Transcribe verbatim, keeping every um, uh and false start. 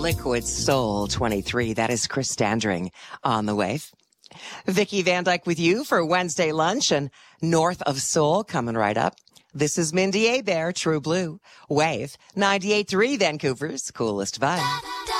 Liquid Soul twenty-three. That is Chris Standring on the wave. Vicki Van Dyke with you for Wednesday lunch and North of Soul coming right up. This is Mindy Abair, True Blue. Wave ninety-eight point three, Vancouver's coolest vibe.